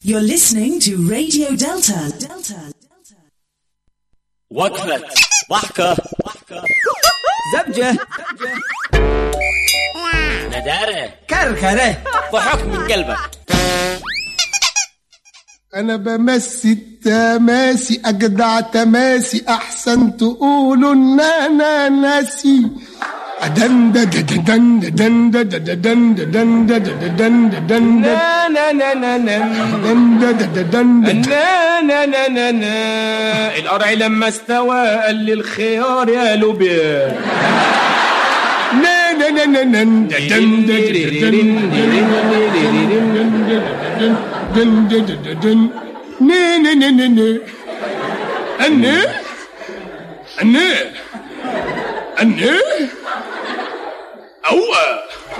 You're listening to Radio Delta. وقفة ضحكة زبجة ندارة كركرة ضحك من قلبك. أنا بمسي التماسي أجدع تماسي أحسن تقولوا إن أنا ناسي أدن دن دن دن دن دن دن دن دن نا نا نا نا نا القرع لما استوى قال لي الخيار يا لوبيا نا نا نا نا دن دن دن دن دن نا نا نا نا نا أنا أنا أنا أوه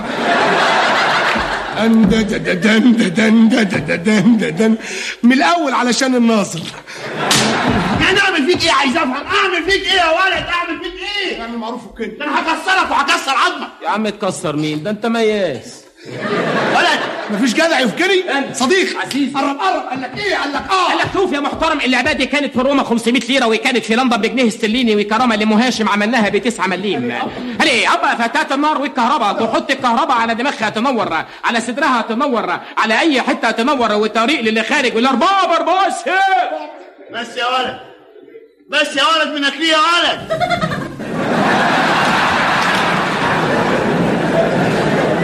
دن من الأول علشان الناظر. يعني أعمل فيك إيه؟ عايز أفهم أعمل فيك إيه يا ولد؟ أعمل فيك إيه؟ يعني معروف كده. ده أنا هكسرك وهكسر عظمك. يا عم تكسر مين؟ ده أنت مياس ولد مفيش جدع يفكري صديق عزيز. قرب قال لك ايه؟ قال لك قال لك شوف يا محترم، اللعبه دي كانت في روما 500 ليره وكانت في لندن بجنيه استرليني، وكرامه لمهاشم عملناها ب9 مليم. هل ايه ابا فتاه النار والكهرباء تحط الكهرباء على دماغها تنور، على صدرها تنور، على اي حته تنور، والطريق للي خارج والارباب ارباس. بس يا ولد منك ليه يا ولد؟